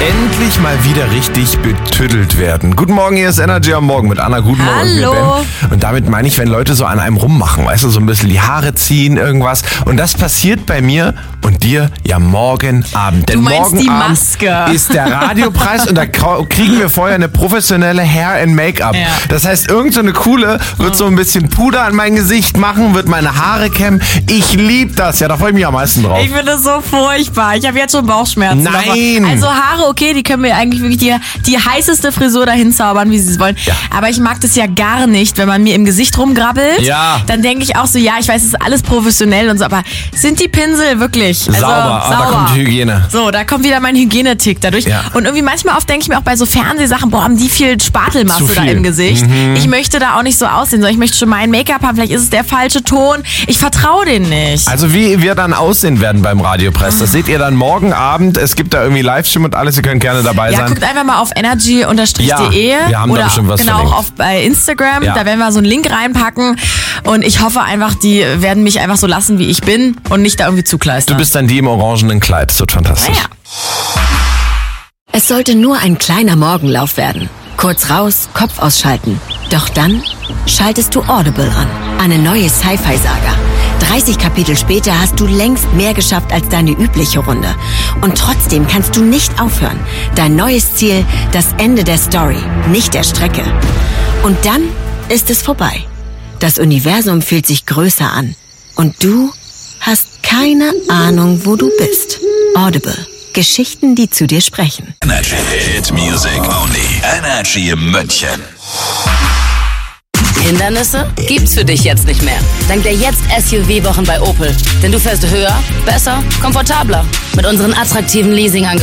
Endlich mal wieder richtig betüdelt werden. Guten Morgen, hier ist Energy am Morgen mit Anna. Guten Morgen. Hallo. Und damit meine ich, wenn Leute so an einem rummachen, weißt du, so ein bisschen die Haare ziehen, irgendwas. Und das passiert bei mir und dir ja morgen Abend. Denn Du meinst morgen die Abend Maske. ist der Radiopreis und da kriegen wir vorher eine professionelle Hair and Make-up. Ja. Das heißt, irgend so eine Coole wird so ein bisschen Puder an mein Gesicht machen, wird meine Haare kämmen. Ich liebe das. Ja, da freue ich mich am meisten drauf. Ich finde das so furchtbar. Ich habe jetzt schon Bauchschmerzen. Nein. Also Haare, okay, die können wir eigentlich wirklich die heißeste Frisur dahin zaubern, wie sie es wollen. Ja. Aber ich mag das ja gar nicht, wenn man mir im Gesicht rumgrabbelt. Ja. Dann denke ich auch so, ja, ich weiß, es ist alles professionell und so, aber sind die Pinsel wirklich Sauber, aber da kommt Hygiene. So, da kommt wieder mein Hygienetick dadurch. Ja. Und irgendwie manchmal oft denke ich mir auch bei so Fernsehsachen, boah, haben die viel Spatelmasse Zu da viel. im Gesicht. Ich möchte da auch nicht so aussehen, sondern ich möchte schon mein Make-up haben. Vielleicht ist es der falsche Ton. Ich vertraue denen nicht. Also wie wir dann aussehen werden beim Radiopreis, das seht ihr dann morgen Abend. Es gibt da irgendwie Livestream und alles, ihr könnt gerne dabei Ja, sein. guckt einfach mal auf energy_de Ja, wir haben da oder bestimmt was genau verlinkt. auch auf bei Instagram. Ja. Da werden wir so einen Link reinpacken und ich hoffe einfach, die werden mich einfach so lassen, wie ich bin und nicht da irgendwie Du zukleistern. bist dann die im orangenen Kleid, das wird fantastisch. Naja. Es sollte nur ein kleiner Morgenlauf werden. Kurz raus, Kopf ausschalten. Doch dann schaltest du Audible an. Eine neue Sci-Fi-Saga. 30 Kapitel später hast du längst mehr geschafft als deine übliche Runde. Und trotzdem kannst du nicht aufhören. Dein neues Ziel, das Ende der Story, nicht der Strecke. Und dann ist es vorbei. Das Universum fühlt sich größer an. Und du hast keine Ahnung, wo du bist. Audible. Geschichten, die zu dir sprechen. Energy Hit Music Only. Energy in München. Hindernisse gibt's für dich jetzt nicht mehr. Dank der Jetzt-SUV-Wochen bei Opel. Denn du fährst höher, besser, komfortabler. Mit unseren attraktiven Leasingangeboten.